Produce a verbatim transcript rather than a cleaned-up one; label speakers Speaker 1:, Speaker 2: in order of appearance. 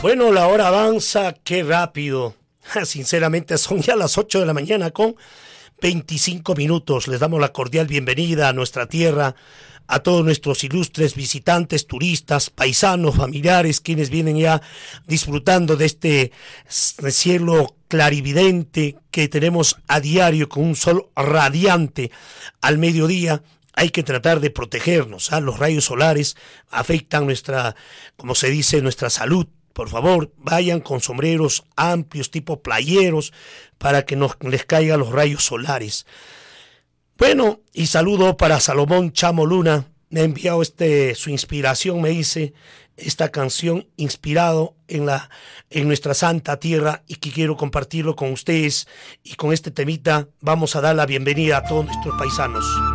Speaker 1: Bueno, la hora avanza, qué rápido. Sinceramente son ya las ocho de la mañana con veinticinco minutos. Les damos la cordial bienvenida a nuestra tierra, a todos nuestros ilustres visitantes, turistas, paisanos, familiares, quienes vienen ya disfrutando de este cielo clarividente que tenemos a diario con un sol radiante al mediodía. Hay que tratar de protegernos, ¿eh? Los rayos solares afectan nuestra, como se dice, nuestra salud. Por favor, vayan con sombreros amplios, tipo playeros, para que no les caigan los rayos solares. Bueno, y saludo para Salomón Chamo Luna. Me ha enviado este, su inspiración, me dice, esta canción inspirado en, la, en nuestra santa tierra y que quiero compartirlo con ustedes. Y con este temita vamos a dar la bienvenida a todos nuestros paisanos.